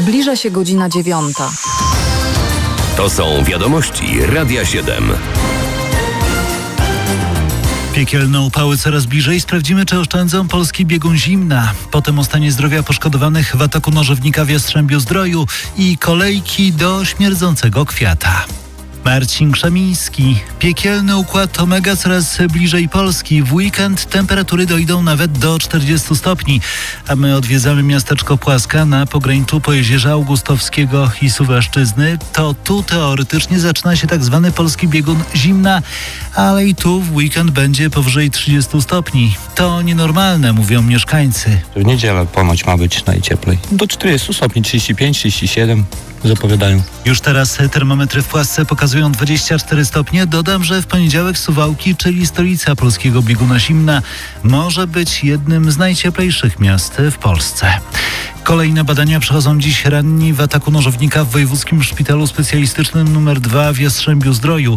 Zbliża się godzina 9. To są wiadomości Radia 7. Piekielne upały coraz bliżej. Sprawdzimy, czy oszczędzą polski biegun zimna. Potem o stanie zdrowia poszkodowanych w ataku nożownika w Jastrzębiu-Zdroju i kolejki do śmierdzącego kwiata. Marcin Krzemiński. Piekielny układ Omega coraz bliżej Polski. W weekend temperatury dojdą nawet do 40 stopni. A my odwiedzamy miasteczko Płaska na pograniczu Pojezierza Augustowskiego i Suwałszczyzny. To tu teoretycznie zaczyna się tak zwany polski biegun zimna, ale i tu w weekend będzie powyżej 30 stopni. To nienormalne, mówią mieszkańcy. W niedzielę ponoć ma być najcieplej. Do 40 stopni, 35, 37 zapowiadają. Już teraz termometry w Płasce pokazują 24 stopnie. Dodam, że w poniedziałek Suwałki, czyli stolica polskiego bieguna zimna, może być jednym z najcieplejszych miast w Polsce. Kolejne badania przechodzą dziś ranni w ataku nożownika w Wojewódzkim Szpitalu Specjalistycznym nr 2 w Jastrzębiu-Zdroju.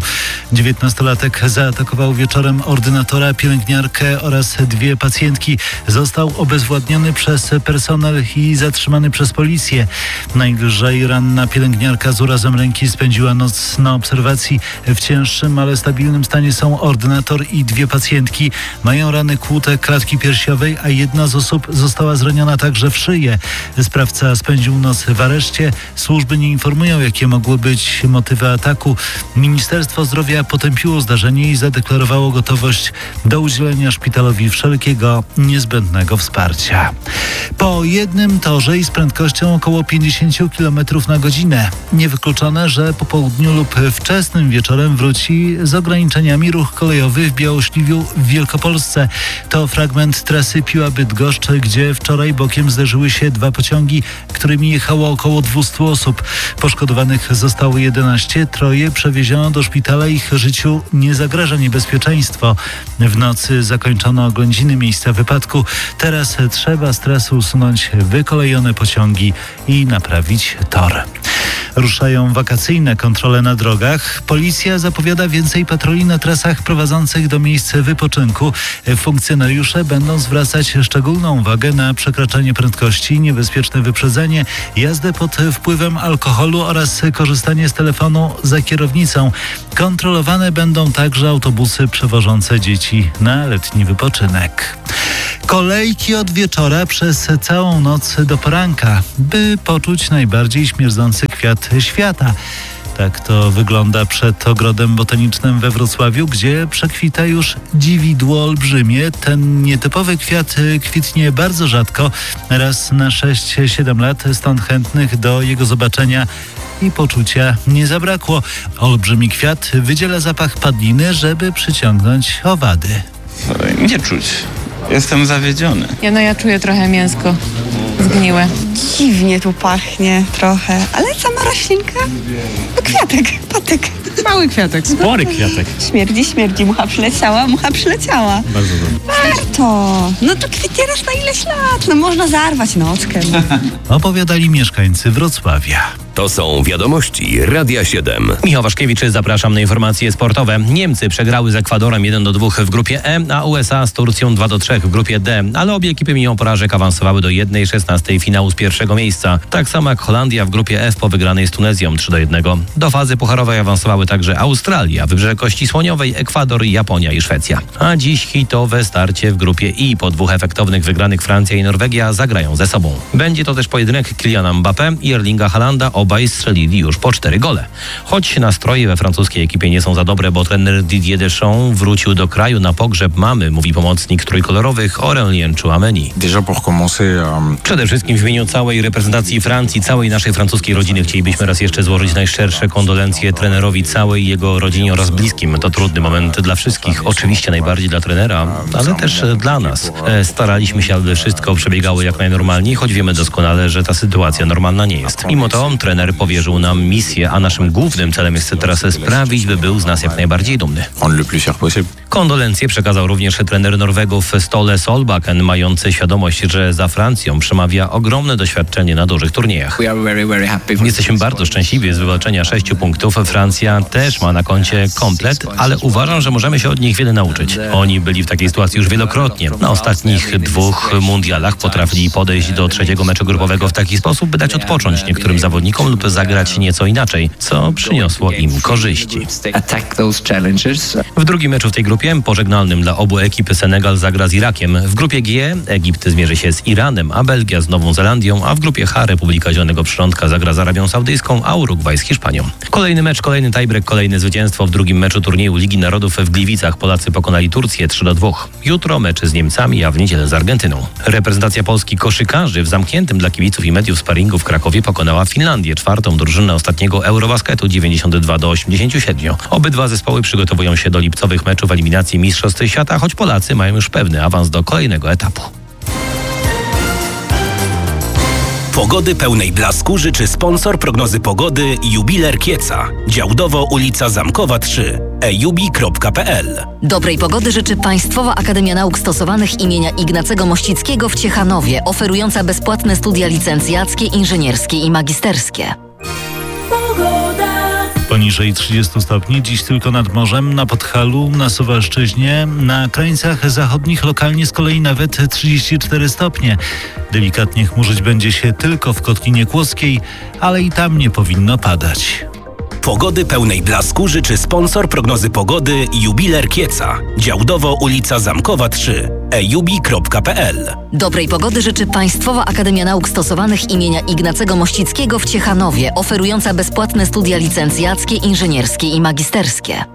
19-latek zaatakował wieczorem ordynatora, pielęgniarkę oraz 2 pacjentki. Został obezwładniony przez personel i zatrzymany przez policję. Najlżej ranna pielęgniarka z urazem ręki spędziła noc na obserwacji. W cięższym, ale stabilnym stanie są ordynator i 2 pacjentki. Mają rany kłute klatki piersiowej, a jedna z osób została zraniona także w szyję. Sprawca spędził noc w areszcie. Służby nie informują, jakie mogły być motywy ataku. Ministerstwo Zdrowia potępiło zdarzenie i zadeklarowało gotowość do udzielenia szpitalowi wszelkiego niezbędnego wsparcia. Po jednym torze i z prędkością około 50 km na godzinę. Niewykluczone, że po południu lub wczesnym wieczorem wróci z ograniczeniami ruch kolejowy w Białośliwiu w Wielkopolsce. To fragment trasy Piła-Bydgoszcz, gdzie wczoraj bokiem zderzyły się 2 pociągi, którymi jechało około 200 osób. Poszkodowanych zostało 11, 3 przewieziono do szpitala. Ich życiu nie zagraża niebezpieczeństwo. W nocy zakończono oględziny miejsca wypadku. Teraz trzeba z trasy usunąć wykolejone pociągi i naprawić tor. Ruszają wakacyjne kontrole na drogach. Policja zapowiada więcej patroli na trasach prowadzących do miejsc wypoczynku. Funkcjonariusze będą zwracać szczególną uwagę na przekraczanie prędkości, niebezpieczne wyprzedzenie, jazdę pod wpływem alkoholu oraz korzystanie z telefonu za kierownicą. Kontrolowane będą także autobusy przewożące dzieci na letni wypoczynek. Kolejki od wieczora przez całą noc do poranka, by poczuć najbardziej śmierdzący kwiat świata. Tak to wygląda przed ogrodem botanicznym we Wrocławiu, gdzie przekwita już dziwidło olbrzymie. Ten nietypowy kwiat kwitnie bardzo rzadko, raz na 6-7 lat, stąd chętnych do jego zobaczenia i poczucia nie zabrakło. Olbrzymi kwiat wydziela zapach padliny, żeby przyciągnąć owady. Nie czuć. Jestem zawiedziony. Ja czuję trochę mięsko zgniłe. Dziwnie tu pachnie trochę, ale sama roślinka? No kwiatek, patek. Mały kwiatek. Spory kwiatek. Śmierdzi, mucha przyleciała. Bardzo dobrze. Warto. No to kwitnie raz na ileś lat. No można zarwać nockę. Opowiadali mieszkańcy Wrocławia. To są wiadomości Radia 7. Michał Waszkiewicz, zapraszam na informacje sportowe. Niemcy przegrały z Ekwadorem 1-2 w grupie E, a USA z Turcją 2-3 w grupie D, ale obie ekipy mimo porażek awansowały do 1/16 finału z pierwszego miejsca. Tak samo jak Holandia w grupie F po wygranej z Tunezją 3-1. Do fazy pucharowej awansowały także Australia, Wybrzeże Kości Słoniowej, Ekwador, Japonia i Szwecja. A dziś hitowe starcie w grupie I. Po 2 efektownych wygranych Francja i Norwegia zagrają ze sobą. Będzie to też pojedynek Kyliana Mbappé i Erlinga Haalanda. Obaj strzelili już po 4 gole. Choć nastroje we francuskiej ekipie nie są za dobre, bo trener Didier Deschamps wrócił do kraju na pogrzeb mamy, mówi pomocnik trójkolorowych Aurélien Tchouameni. Przede wszystkim w imieniu całej reprezentacji Francji, całej naszej francuskiej rodziny chcielibyśmy raz jeszcze złożyć najszczersze kondolencje trenerowi, całej jego rodzinie oraz bliskim. To trudny moment dla wszystkich, oczywiście najbardziej dla trenera, ale też dla nas. Staraliśmy się, aby wszystko przebiegało jak najnormalniej, choć wiemy doskonale, że ta sytuacja normalna nie jest. Mimo to trener trener powierzył nam misję, a naszym głównym celem jest teraz sprawić, by był z nas jak najbardziej dumny. Kondolencje przekazał również trener Norwegów Ståle Solbakken, mający świadomość, że za Francją przemawia ogromne doświadczenie na dużych turniejach. Jesteśmy bardzo szczęśliwi z wywalczenia 6 punktów. Francja też ma na koncie komplet, ale uważam, że możemy się od nich wiele nauczyć. Oni byli w takiej sytuacji już wielokrotnie. Na ostatnich 2 mundialach potrafili podejść do 3. meczu grupowego w taki sposób, by dać odpocząć niektórym zawodnikom lub zagrać nieco inaczej, co przyniosło im korzyści. W drugim meczu w tej grupie, pożegnalnym dla obu ekip, Senegal zagra z Irakiem. W grupie G Egipt zmierzy się z Iranem, a Belgia z Nową Zelandią, a w grupie H Republika Zielonego Przylądka zagra z Arabią Saudyjską, a Urugwaj z Hiszpanią. Kolejny mecz, kolejny tiebreak, kolejne zwycięstwo w drugim meczu turnieju Ligi Narodów w Gliwicach. Polacy pokonali Turcję 3-2. Jutro mecz z Niemcami, a w niedzielę z Argentyną. Reprezentacja Polski koszykarzy w zamkniętym dla kibiców i mediów sparingu w Krakowie pokonała Finlandię, 4. drużynę ostatniego Eurobasketu 92-87. Obydwa zespoły przygotowują się do lipcowych meczów eliminacji Mistrzostw Świata, choć Polacy mają już pewny awans do kolejnego etapu. Pogody pełnej blasku życzy sponsor prognozy pogody Jubiler Kieca. Działdowo ulica Zamkowa 3. ejubi.pl. Dobrej pogody życzy Państwowa Akademia Nauk Stosowanych imienia Ignacego Mościckiego w Ciechanowie, oferująca bezpłatne studia licencjackie, inżynierskie i magisterskie. Poniżej 30 stopni, dziś tylko nad morzem, na Podhalu, na Suwalszczyźnie, na krańcach zachodnich lokalnie z kolei nawet 34 stopnie. Delikatnie chmurzyć będzie się tylko w Kotlinie Kłodzkiej, ale i tam nie powinno padać. Pogody pełnej blasku życzy sponsor prognozy pogody Jubiler Kieca. Działdowo ulica Zamkowa 3. ejubi.pl. Dobrej pogody życzy Państwowa Akademia Nauk Stosowanych imienia Ignacego Mościckiego w Ciechanowie, oferująca bezpłatne studia licencjackie, inżynierskie i magisterskie.